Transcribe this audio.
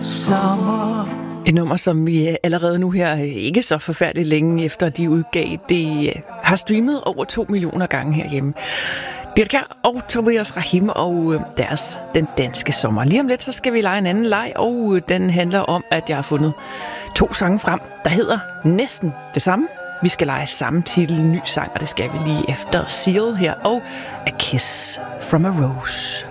sommer. Et nummer, som vi allerede nu her, ikke så forfærdeligt længe efter de udgav, det har streamet over 2 millioner gange herhjemme. Birthe Kjær og Tobias Rahim og deres Den Danske Sommer. Lige om lidt, så skal vi lege en anden leg, og den handler om, at jeg har fundet 2 sange frem, der hedder næsten det samme. Vi skal lege samme titel, ny sang, og det skal vi lige efter Seal her, og A Kiss from a Rose.